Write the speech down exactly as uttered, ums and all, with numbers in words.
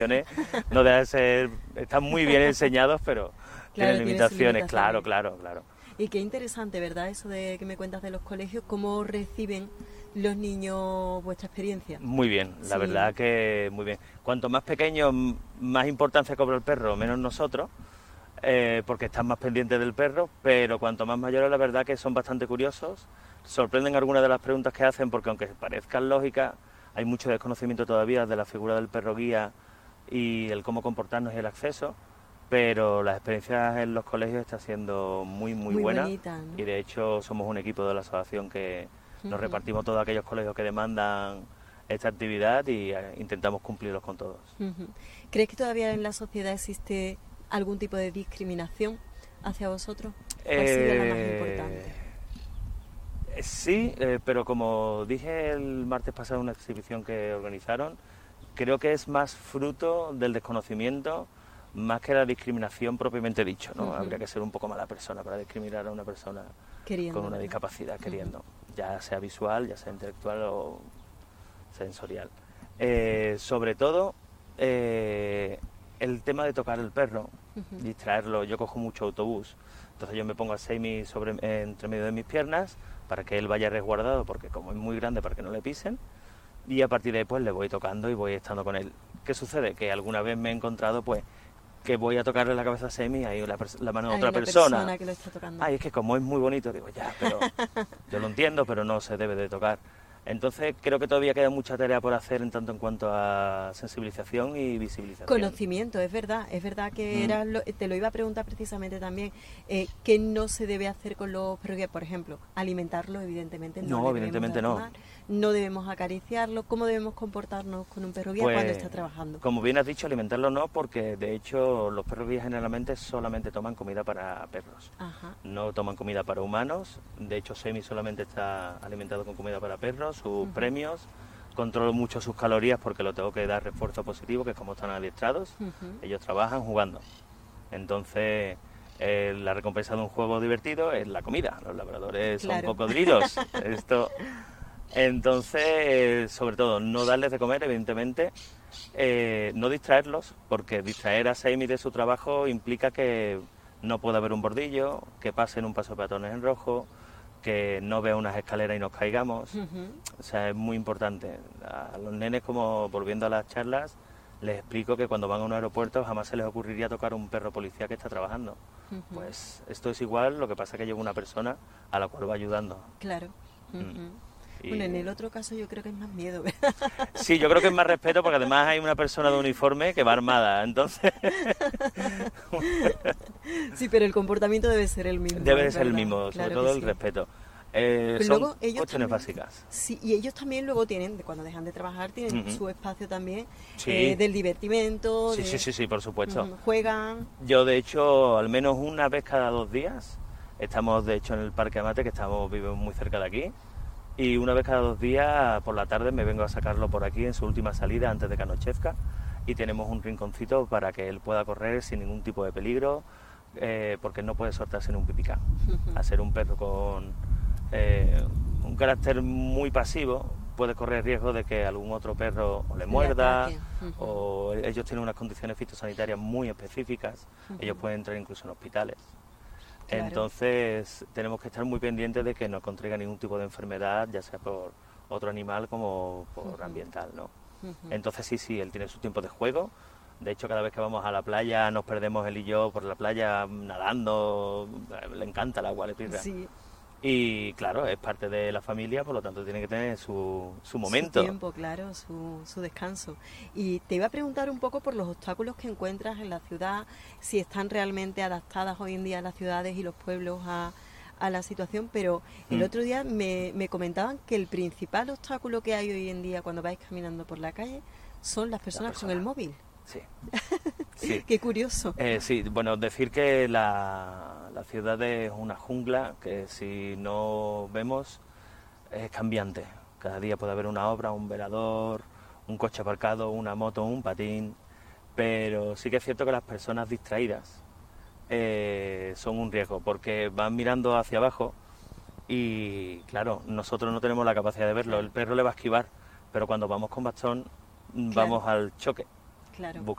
no debe ser, están muy bien enseñados, pero Claro, tienen tiene sus limitaciones, limitaciones. claro, claro, claro. Y qué interesante, ¿verdad? Eso de que me cuentas de los colegios, cómo reciben los niños vuestra experiencia. Muy bien, la Sí. verdad que muy bien. Cuanto más pequeño, m- más importancia cobra el perro, menos nosotros, eh, porque están más pendientes del perro, pero cuanto más mayores, la verdad que son bastante curiosos, sorprenden algunas de las preguntas que hacen, porque aunque parezcan lógicas, hay mucho desconocimiento todavía de la figura del perro guía y el cómo comportarnos y el acceso, pero las experiencias en los colegios están siendo muy, muy Muy buenas, bonita, ¿no? y de hecho somos un equipo de la asociación que nos Ujú. repartimos todos aquellos colegios que demandan esta actividad y eh, intentamos cumplirlos con todos. Ujú. ¿Crees que todavía en la sociedad existe algún tipo de discriminación hacia vosotros? ¿Cuál sería la más importante? Eh, sí, eh, pero como dije el martes pasado en una exhibición que organizaron, creo que es más fruto del desconocimiento más que la discriminación propiamente dicho, ¿no? Ujú. Habría que ser un poco mala persona para discriminar a una persona Queriendo, con una ¿verdad? discapacidad, Ujú. queriendo, ya sea visual, ya sea intelectual o sensorial. Eh, sobre todo, eh, el tema de tocar el perro, Ujú. distraerlo. Yo cojo mucho autobús, entonces yo me pongo a Seimi sobre, eh, entre medio de mis piernas para que él vaya resguardado, porque como es muy grande, para que no le pisen, y a partir de ahí pues le voy tocando y voy estando con él. ¿Qué sucede? Que alguna vez me he encontrado pues que voy a tocarle la cabeza a Semi, ahí la, pers- la mano de Hay otra una persona. persona que lo está tocando. Ay, es que como es muy bonito, digo, ya, pero yo lo entiendo, pero no se debe de tocar. Entonces creo que todavía queda mucha tarea por hacer en tanto en cuanto a sensibilización y visibilización. Conocimiento, es verdad, es verdad que Mm. era lo- te lo iba a preguntar precisamente también, eh, ¿qué no se debe hacer con los perros guías? Por ejemplo, alimentarlo, evidentemente no, No, le debemos evidentemente dar no. tomar, no debemos acariciarlo, ¿cómo debemos comportarnos con un perro guía Pues, cuando está trabajando? como bien has dicho, alimentarlo no, porque de hecho los perros guías generalmente solamente toman comida para perros. Ajá. No toman comida para humanos. De hecho, Semi solamente está alimentado con comida para perros, sus Ujú. premios. Controlo mucho sus calorías porque lo tengo que dar refuerzo positivo, que es como están adiestrados. Ujú. Ellos trabajan jugando. Entonces, eh, la recompensa de un juego divertido es la comida. Los labradores son Claro. cocodrilos. Esto. Entonces, eh, sobre todo, no darles de comer, evidentemente, eh, no distraerlos, porque distraer a Seimi de su trabajo implica que no pueda haber un bordillo, que pasen un paso de peatones en rojo, que no vea unas escaleras y nos caigamos. Ujú. O sea, es muy importante. A los nenes, como volviendo a las charlas, les explico que cuando van a un aeropuerto jamás se les ocurriría tocar a un perro policía que está trabajando. Ujú. Pues esto es igual, lo que pasa es que lleva una persona a la cual va ayudando. Claro. Ujú. Y- Bueno, en el otro caso yo creo que es más miedo, ¿verdad? Sí, yo creo que es más respeto porque además hay una persona de uniforme que va armada, entonces Sí, pero el comportamiento debe ser el mismo. debe de es ser el verdad, mismo, sobre claro todo que el sí. respeto. Eh, Pero son luego ellos cuestiones también, básicas. sí, y ellos también luego tienen, de cuando dejan de trabajar, tienen Ujú. su espacio también Sí. eh, del divertimento, Sí, de- sí, sí, sí, por supuesto. Ujú, juegan. Yo, de hecho, al menos una vez cada dos días, estamos de hecho en el Parque Amate, que estamos vivimos muy cerca de aquí, y una vez cada dos días por la tarde me vengo a sacarlo por aquí en su última salida antes de que anochezca, y tenemos un rinconcito para que él pueda correr sin ningún tipo de peligro, eh, porque no puede soltarse en un pipicán. Ujú. A ser un perro con eh, un carácter muy pasivo, puede correr riesgo de que algún otro perro o le muerda, ataque. Ujú. o ellos tienen unas condiciones fitosanitarias muy específicas, Ujú. ellos pueden entrar incluso en hospitales. Claro. Entonces tenemos que estar muy pendientes de que no contraiga ningún tipo de enfermedad, ya sea por otro animal como por Ujú. ambiental, ¿no? Ujú. Entonces sí, sí, él tiene su tiempo de juego. De hecho, cada vez que vamos a la playa, nos perdemos él y yo por la playa nadando, le encanta el agua, le pirra. Sí, Y claro, es parte de la familia, por lo tanto tiene que tener su, su su momento. tiempo, claro, su, su descanso. Y te iba a preguntar un poco por los obstáculos que encuentras en la ciudad, si están realmente adaptadas hoy en día las ciudades y los pueblos a, a la situación, pero el Mm. otro día me, me comentaban que el principal obstáculo que hay hoy en día cuando vais caminando por la calle son las personas con persona. el móvil. Sí. Sí. Qué curioso. Eh, sí, bueno, decir que la, la ciudad es una jungla que si no vemos es cambiante. Cada día puede haber una obra, un velador, un coche aparcado, una moto, un patín, pero sí que es cierto que las personas distraídas eh, son un riesgo porque van mirando hacia abajo y claro, nosotros no tenemos la capacidad de verlo, Claro. el perro le va a esquivar, pero cuando vamos con bastón Claro. vamos al choque. Claro. Buscamos